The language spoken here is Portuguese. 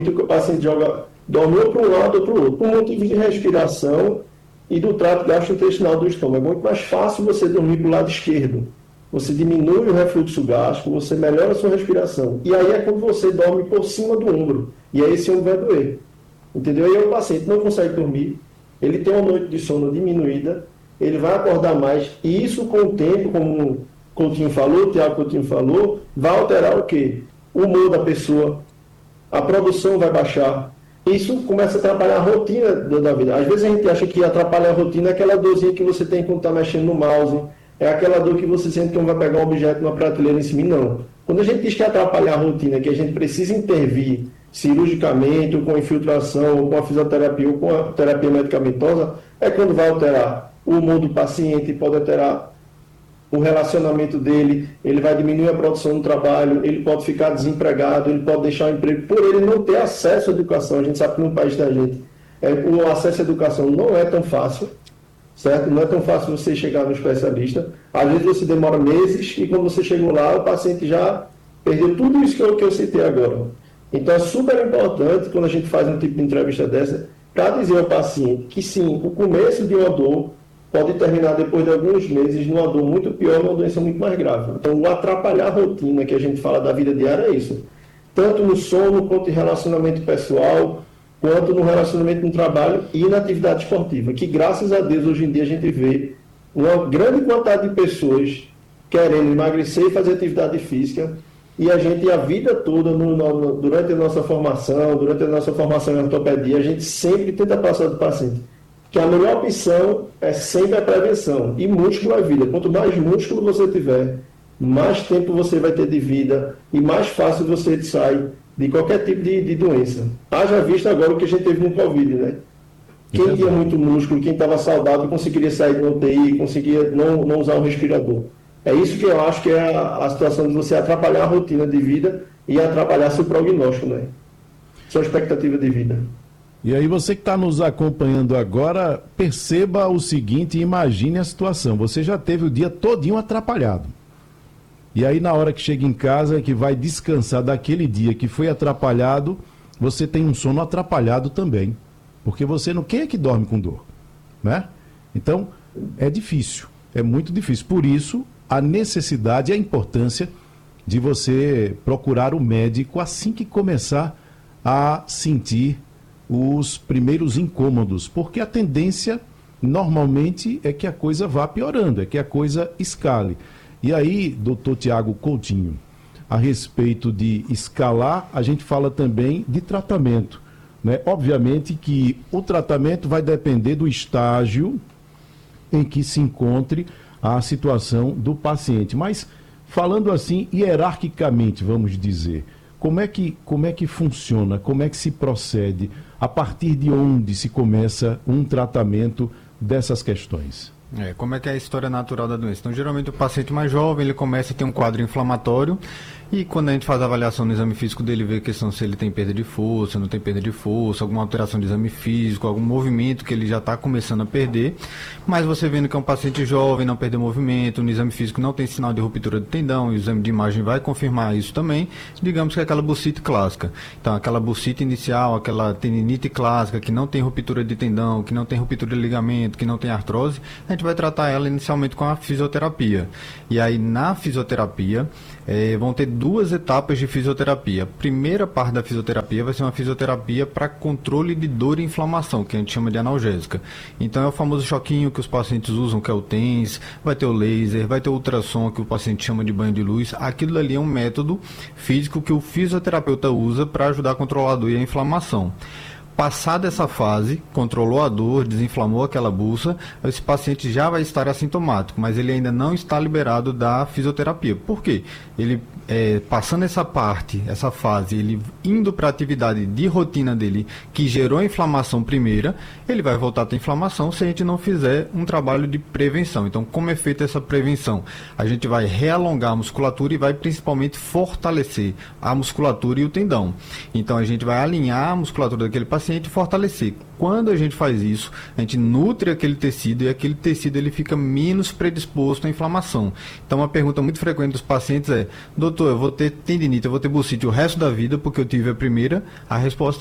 que o paciente dorme ou para um lado ou para o outro, por motivo de respiração e do trato gastrointestinal do estômago. É muito mais fácil você dormir para o lado esquerdo. Você diminui o refluxo gástrico, você melhora a sua respiração. E aí é quando você dorme por cima do ombro. E aí esse ombro vai doer. Entendeu? E aí o paciente não consegue dormir, ele tem uma noite de sono diminuída, ele vai acordar mais. E isso com o tempo, como o Coutinho falou, o Tiago Coutinho falou, vai alterar o quê? O humor da pessoa, a produção vai baixar. Isso começa a atrapalhar a rotina da vida. Às vezes a gente acha que atrapalha a rotina é aquela dorzinha que você tem quando está mexendo no mouse, é aquela dor que você sente que não vai pegar um objeto numa prateleira em cima. Não. Quando a gente diz que atrapalha a rotina, que a gente precisa intervir cirurgicamente, ou com infiltração, ou com a fisioterapia, ou com a terapia medicamentosa, é quando vai alterar o humor do paciente, pode alterar o relacionamento dele, ele vai diminuir a produção do trabalho, ele pode ficar desempregado, ele pode deixar o emprego, por ele não ter acesso à educação. A gente sabe que no país da gente, o acesso à educação não é tão fácil, certo? Não é tão fácil você chegar no especialista. Às vezes você demora meses e quando você chegou lá, o paciente já perdeu tudo isso que eu citei agora. Então é super importante, quando a gente faz um tipo de entrevista dessa, para dizer ao paciente que sim, o começo de uma dor pode terminar depois de alguns meses numa dor muito pior, numa doença muito mais grave. Então, o atrapalhar a rotina que a gente fala da vida diária é isso. Tanto no sono, quanto em relacionamento pessoal, quanto no relacionamento no trabalho e na atividade esportiva. Que, graças a Deus, hoje em dia a gente vê uma grande quantidade de pessoas querendo emagrecer e fazer atividade física. E a gente, a vida toda, durante a nossa formação em ortopedia, a gente sempre tenta passar do paciente que a melhor opção é sempre a prevenção. E músculo é vida. Quanto mais músculo você tiver, mais tempo você vai ter de vida e mais fácil você sai de qualquer tipo de doença. Haja visto agora o que a gente teve no Covid, né? Quem tinha muito músculo, quem estava saudável, conseguiria sair do UTI, conseguia não usar o respirador. É isso que eu acho que é a situação de você atrapalhar a rotina de vida e atrapalhar seu prognóstico, né? Sua expectativa de vida. E aí você que está nos acompanhando agora, perceba o seguinte e imagine a situação. Você já teve o dia todinho atrapalhado. E aí na hora que chega em casa, que vai descansar daquele dia que foi atrapalhado, você tem um sono atrapalhado também. Porque você não... Quem é que dorme com dor? Né? Então, é difícil. É muito difícil. Por isso, a necessidade e a importância de você procurar o médico assim que começar a sentir os primeiros incômodos, porque a tendência normalmente é que a coisa vá piorando, é que a coisa escale. E aí, doutor Tiago Coutinho, a respeito de escalar, a gente fala também de tratamento, né? Obviamente que o tratamento vai depender do estágio em que se encontre a situação do paciente, mas falando assim, hierarquicamente, vamos dizer, como é que funciona, como é que se procede, a partir de onde se começa um tratamento dessas questões? Como é que é a história natural da doença? Então, geralmente o paciente mais jovem, ele começa a ter um quadro inflamatório e quando a gente faz a avaliação no exame físico dele, vê a questão se ele tem perda de força, não tem perda de força, alguma alteração de exame físico, algum movimento que ele já está começando a perder, mas você vendo que é um paciente jovem, não perdeu movimento, no exame físico não tem sinal de ruptura do tendão, e o exame de imagem vai confirmar isso também, digamos que é aquela bursite clássica. Então, aquela bursite inicial, aquela tendinite clássica, que não tem ruptura de tendão, que não tem ruptura de ligamento, que não tem artrose, a gente vai tratar ela inicialmente com a fisioterapia. E aí, na fisioterapia, vão ter duas etapas de fisioterapia. A primeira parte da fisioterapia vai ser uma fisioterapia para controle de dor e inflamação, que a gente chama de analgésica. Então é o famoso choquinho que os pacientes usam, que é o TENS, vai ter o laser, vai ter o ultrassom, que o paciente chama de banho de luz. Aquilo ali é um método físico que o fisioterapeuta usa para ajudar a controlar a dor e a inflamação. Passada essa fase, controlou a dor, desinflamou aquela bucha, esse paciente já vai estar assintomático, mas ele ainda não está liberado da fisioterapia. Por quê? Ele, passando essa fase, ele indo para a atividade de rotina dele, que gerou a inflamação primeira, ele vai voltar a ter inflamação se a gente não fizer um trabalho de prevenção. Então, como é feita essa prevenção? A gente vai realongar a musculatura e vai principalmente fortalecer a musculatura e o tendão. Então, a gente vai alinhar a musculatura daquele paciente e fortalecer. quando a gente faz isso, a gente nutre aquele tecido e aquele tecido ele fica menos predisposto à inflamação. Então, uma pergunta muito frequente dos pacientes é: doutor, eu vou ter tendinite, eu vou ter bursite o resto da vida porque eu tive a primeira? A resposta